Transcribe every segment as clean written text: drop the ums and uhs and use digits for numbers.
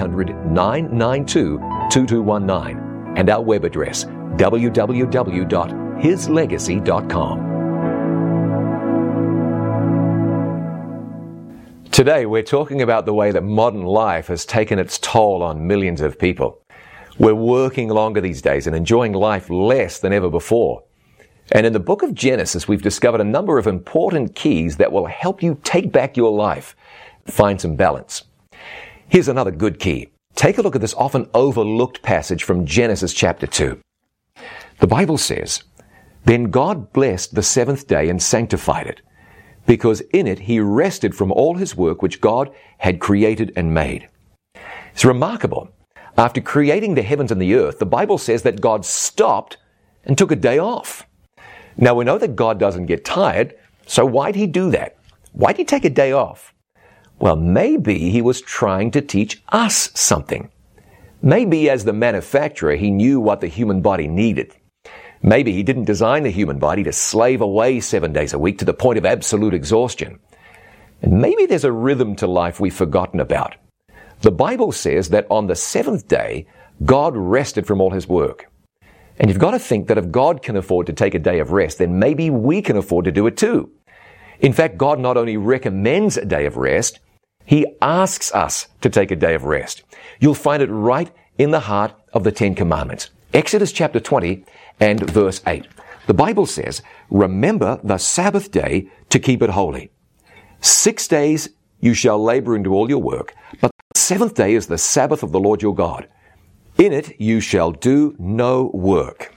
1-800-992-2219 and our web address www.hislegacy.com. Today we're talking about the way that modern life has taken its toll on millions of people. We're working longer these days and enjoying life less than ever before. And in the book of Genesis, we've discovered a number of important keys that will help you take back your life, find some balance. Here's another good key. Take a look at this often overlooked passage from Genesis chapter 2. The Bible says, "Then God blessed the seventh day and sanctified it, because in it he rested from all his work which God had created and made." It's remarkable. After creating the heavens and the earth, the Bible says that God stopped and took a day off. Now we know that God doesn't get tired, so why'd he do that? Why'd he take a day off? Well, maybe he was trying to teach us something. Maybe as the manufacturer, he knew what the human body needed. Maybe he didn't design the human body to slave away 7 days a week to the point of absolute exhaustion. And maybe there's a rhythm to life we've forgotten about. The Bible says that on the seventh day, God rested from all his work. And you've got to think that if God can afford to take a day of rest, then maybe we can afford to do it too. In fact, God not only recommends a day of rest, he asks us to take a day of rest. You'll find it right in the heart of the Ten Commandments. Exodus chapter 20 and verse 8. The Bible says, "Remember the Sabbath day to keep it holy. 6 days you shall labor and do all your work, but the seventh day is the Sabbath of the Lord your God. In it you shall do no work."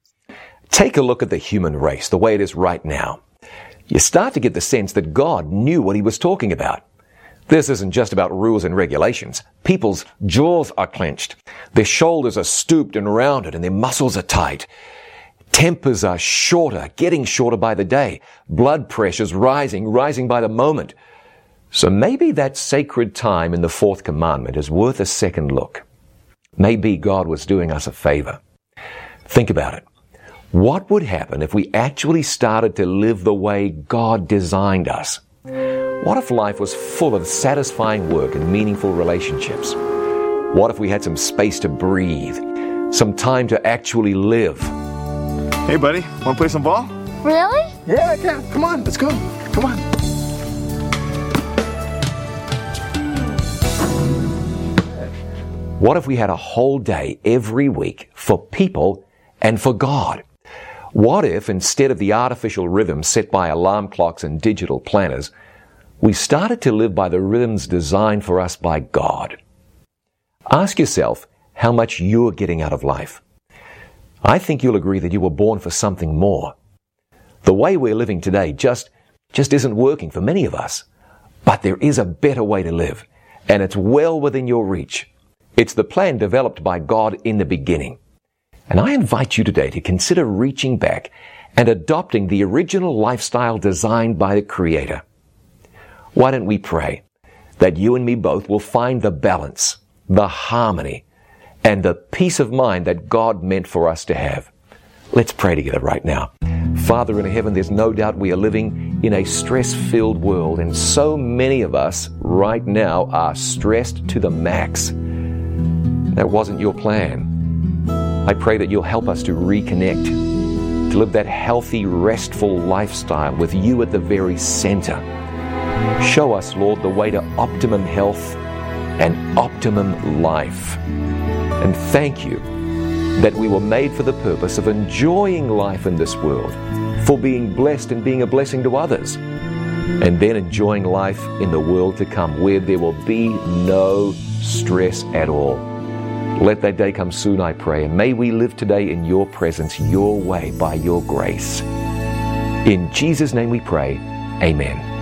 Take a look at the human race, the way it is right now. You start to get the sense that God knew what he was talking about. This isn't just about rules and regulations. People's jaws are clenched. Their shoulders are stooped and rounded and their muscles are tight. Tempers are shorter, getting shorter by the day. Blood pressure's rising by the moment. So maybe that sacred time in the fourth commandment is worth a second look. Maybe God was doing us a favor. Think about it. What would happen if we actually started to live the way God designed us? What if life was full of satisfying work and meaningful relationships? What if we had some space to breathe, some time to actually live? Hey, buddy, want to play some ball? Really? Yeah, come on, let's go. Come on. What if we had a whole day every week for people and for God? What if, instead of the artificial rhythms set by alarm clocks and digital planners, we started to live by the rhythms designed for us by God? Ask yourself how much you're getting out of life. I think you'll agree that you were born for something more. The way we're living today just isn't working for many of us. But there is a better way to live, and it's well within your reach. It's the plan developed by God in the beginning. And I invite you today to consider reaching back and adopting the original lifestyle designed by the Creator. Why don't we pray that you and me both will find the balance, the harmony, and the peace of mind that God meant for us to have. Let's pray together right now. Father in heaven, there's no doubt we are living in a stress-filled world, and so many of us right now are stressed to the max. That wasn't your plan. I pray that you'll help us to reconnect, to live that healthy, restful lifestyle with you at the very center. Show us, Lord, the way to optimum health and optimum life. And thank you that we were made for the purpose of enjoying life in this world, for being blessed and being a blessing to others, and then enjoying life in the world to come, where there will be no stress at all. Let that day come soon, I pray, and may we live today in your presence, your way, by your grace. In Jesus' name we pray, amen.